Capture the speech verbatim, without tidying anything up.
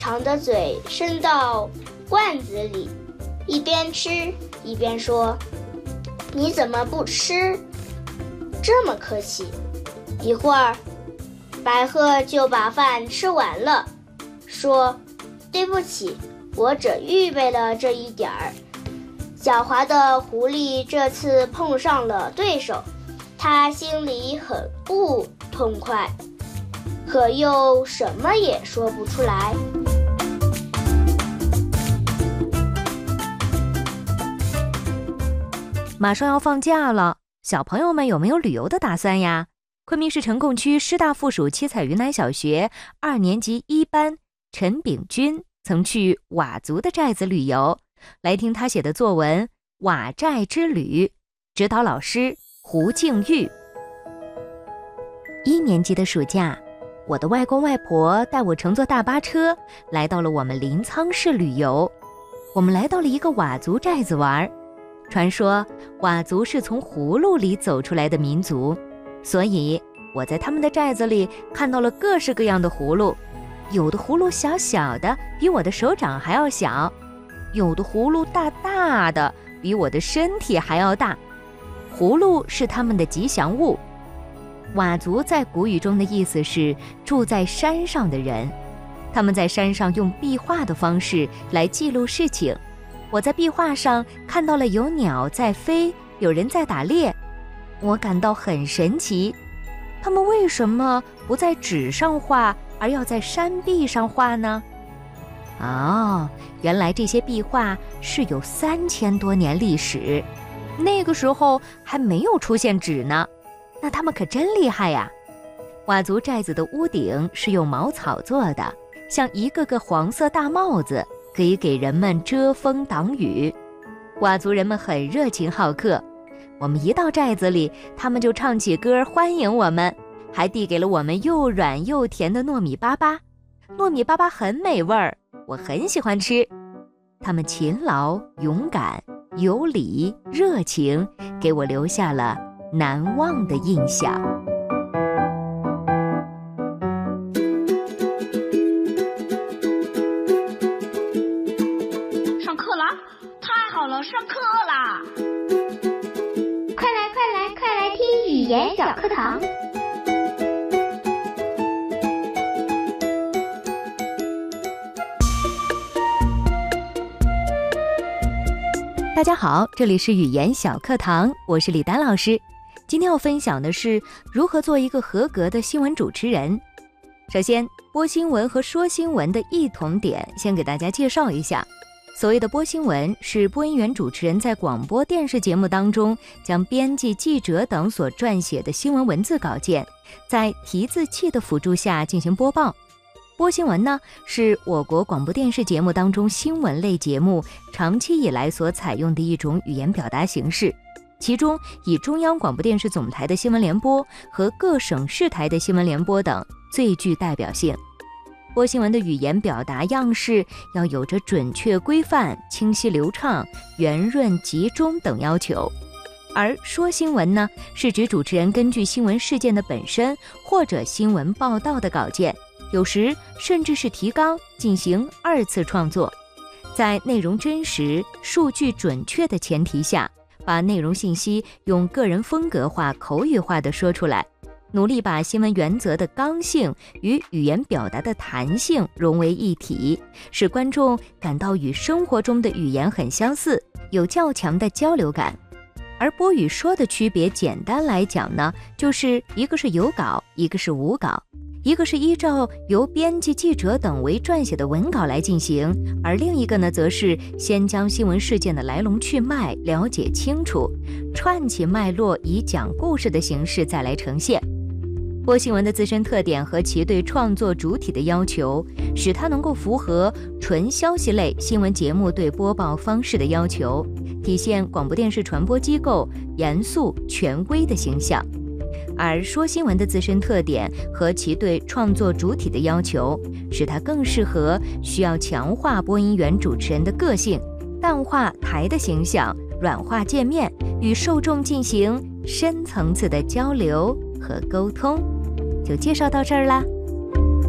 长的嘴伸到罐子里，一边吃一边说：“你怎么不吃？这么客气。”一会儿，白鹤就把饭吃完了，说：“对不起，我只预备了这一点儿。”狡猾的狐狸这次碰上了对手，他心里很不痛快，可又什么也说不出来。 马上要放假了，小朋友们有没有旅游的打算呀？昆明市城供区师大附属七彩云南小学二年级一班陈炳军曾去佤族的寨子旅游，来听他写的作文《佤寨之旅》，指导老师胡静玉。一年级的暑假，我的外公外婆带我乘坐大巴车来到了我们临沧市旅游。我们来到了一个佤族寨子玩，传说佤族是从葫芦里走出来的民族，所以我在他们的寨子里看到了各式各样的葫芦，有的葫芦小小的，比我的手掌还要小，有的葫芦大大的，比我的身体还要大。葫芦是他们的吉祥物。佤族在古语中的意思是住在山上的人，他们在山上用壁画的方式来记录事情。我在壁画上看到了有鸟在飞，有人在打猎，我感到很神奇。他们为什么不在纸上画，而要在山壁上画呢？哦，原来这些壁画是有三千多年历史，那个时候还没有出现纸呢。那他们可真厉害呀！佤族寨子的屋顶是用茅草做的，像一个个黄色大帽子，可以给人们遮风挡雨。佤族人们很热情好客，我们一到寨子里，他们就唱起歌欢迎我们，还递给了我们又软又甜的糯米粑粑。糯米粑粑很美味儿，我很喜欢吃。他们勤劳、勇敢、有礼、热情，给我留下了难忘的印象。 上课啦！太好了，上课啦！ 快来快来快来听语言小课堂。 大家好，这里是语言小课堂，我是李丹老师。今天要分享的是如何做一个合格的新闻主持人。首先，播新闻和说新闻的异同点先给大家介绍一下。所谓的播新闻是播音员主持人在广播电视节目当中将编辑、记者等所撰写的新闻文字稿件在提字器的辅助下进行播报。播新闻呢，是我国广播电视节目当中新闻类节目长期以来所采用的一种语言表达形式，其中以中央广播电视总台的新闻联播和各省市台的新闻联播等最具代表性。播新闻的语言表达样式要有着准确规范、清晰流畅、圆润集中等要求。而说新闻呢，是指主持人根据新闻事件的本身或者新闻报道的稿件，有时甚至是提纲进行二次创作，在内容真实、数据准确的前提下，把内容信息用个人风格化、口语化地说出来，努力把新闻原则的刚性与语言表达的弹性融为一体，使观众感到与生活中的语言很相似，有较强的交流感。而播与说的区别，简单来讲呢，就是一个是有稿，一个是无稿。一个是依照由编辑、记者等为撰写的文稿来进行，而另一个呢，则是先将新闻事件的来龙去脉了解清楚，串起脉络，以讲故事的形式再来呈现。播新闻的自身特点和其对创作主体的要求，使它能够符合纯消息类新闻节目对播报方式的要求，体现广播电视传播机构严肃权威的形象。而说新闻的自身特点和其对创作主体的要求，使它更适合需要强化播音员主持人的个性，淡化台的形象，软化界面，与受众进行深层次的交流和沟通。就介绍到这儿啦。